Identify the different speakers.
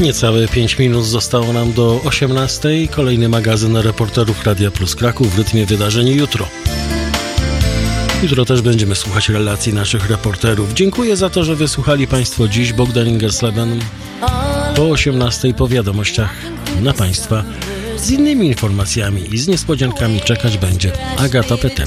Speaker 1: Niecałe 5 minut zostało nam do 18:00. Kolejny magazyn reporterów Radia Plus Kraków w rytmie wydarzeń jutro. Jutro też będziemy słuchać relacji naszych reporterów. Dziękuję za to, że wysłuchali Państwo dziś. Bogdan Ingersleben. Po 18:00 po wiadomościach na Państwa z innymi informacjami i z niespodziankami czekać będzie Agata Petem.